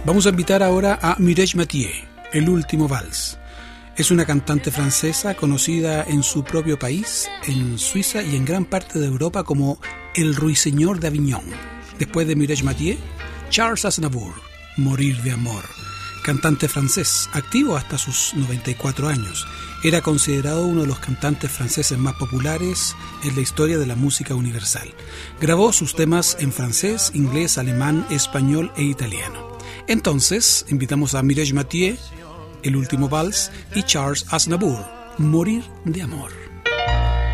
Vamos a invitar ahora a Mireille Mathieu, El último vals. Es una cantante francesa conocida en su propio país, en Suiza y en gran parte de Europa como el Ruiseñor de Avignon. Después de Mireille Mathieu, Charles Aznavour, Morir de amor. Cantante francés, activo hasta sus 94 años. Era considerado uno de los cantantes franceses más populares en la historia de la música universal. Grabó sus temas en francés, inglés, alemán, español e italiano. Entonces, invitamos a Mireille Mathieu, El último vals, y Charles Aznavour, Morir de amor.